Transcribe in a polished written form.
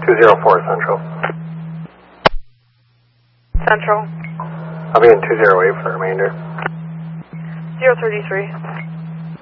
204 Central. Central. I'll be in 208 for the remainder. 033.